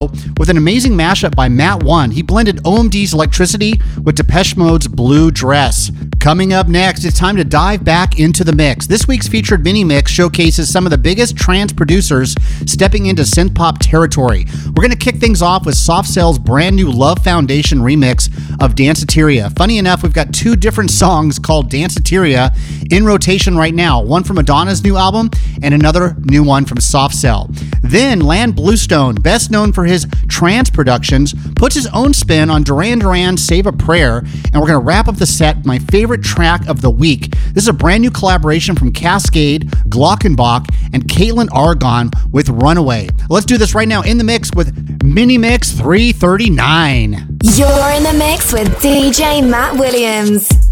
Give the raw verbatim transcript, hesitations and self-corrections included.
show with an amazing mashup by Matt One. He blended O M D's Electricity with Depeche Mode's Blue Dress. Coming up next, it's time to dive back into the mix. This week's featured mini mix showcases some of the biggest trance producers stepping into synth-pop territory. We're going to kick things off with Soft Cell's brand new Love Foundation remix of Danceteria. Funny enough, we've got two different songs called Danceteria in rotation right now, one from Madonna's new album and another new one from Soft Cell. Then Land Bluestone, best known for his trance productions, puts his own spin on Duran Duran's Save a Prayer, and we're going to wrap up the set with my favorite track of the week. This is a brand new collaboration from Cascade, Glockenbach, and Caitlin Argon with Runaway. Let's do this right now in the mix with Mini Mix three thirty-nine. You're in the mix with D J Matt Williams.